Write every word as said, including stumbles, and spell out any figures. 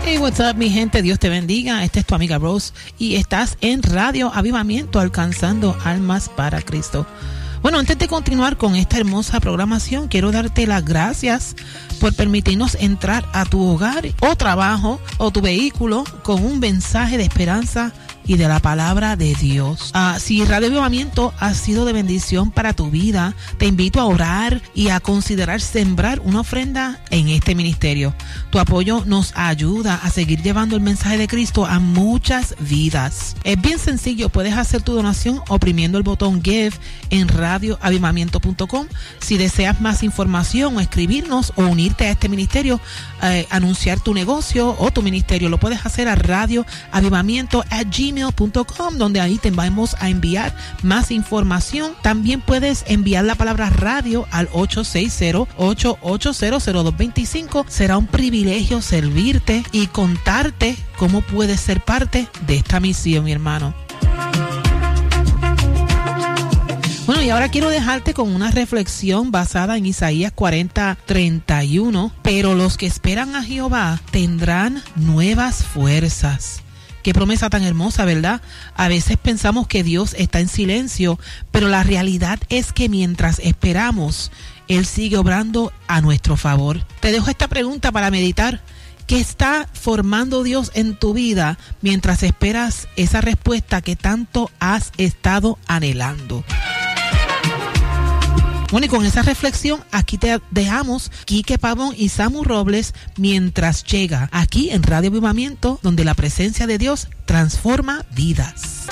Hey, what's up, mi gente? Dios te bendiga. Esta es tu amiga Rose y estás en Radio Avivamiento, alcanzando almas para Cristo. Bueno, antes de continuar con esta hermosa programación, quiero darte las gracias por permitirnos entrar a tu hogar o trabajo o tu vehículo con un mensaje de esperanza y de la palabra de Dios. Uh, si Radio Avivamiento ha sido de bendición para tu vida, te invito a orar y a considerar sembrar una ofrenda en este ministerio. Tu apoyo nos ayuda a seguir llevando el mensaje de Cristo a muchas vidas. Es bien sencillo, puedes hacer tu donación oprimiendo el botón Give en radio avivamiento punto com. Si deseas más información o escribirnos o unirte a este ministerio, eh, anunciar tu negocio o tu ministerio, lo puedes hacer a radio avivamiento at gmail punto com, donde ahí te vamos a enviar más información. También puedes enviar la palabra radio al ocho seis cero, ocho ocho cero, cero dos dos cinco. Será un privilegio servirte y contarte cómo puedes ser parte de esta misión, mi hermano. Bueno, y ahora quiero dejarte con una reflexión basada en Isaías cuarenta, treinta y uno. Pero los que esperan a Jehová tendrán nuevas fuerzas. Qué promesa tan hermosa, ¿verdad? A veces pensamos que Dios está en silencio, pero la realidad es que mientras esperamos, Él sigue obrando a nuestro favor. Te dejo esta pregunta para meditar. ¿Qué está formando Dios en tu vida mientras esperas esa respuesta que tanto has estado anhelando? Bueno, y con esa reflexión, aquí te dejamos Quique Pavón y Samu Robles mientras llega aquí en Radio Avivamiento, donde la presencia de Dios transforma vidas.